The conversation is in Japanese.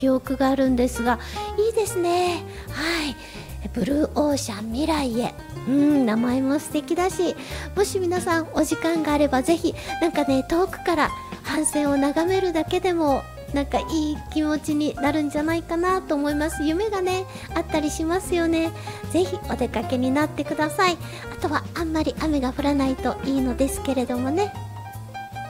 記憶があるんですが、いいですね。はい。ブルーオーシャン未来へ。名前も素敵だし、もし皆さんお時間があればぜひ、なんかね、遠くから帆船を眺めるだけでも、なんかいい気持ちになるんじゃないかなと思います。夢がね、あったりしますよね。ぜひお出かけになってください。あとはあんまり雨が降らないといいのですけれどもね。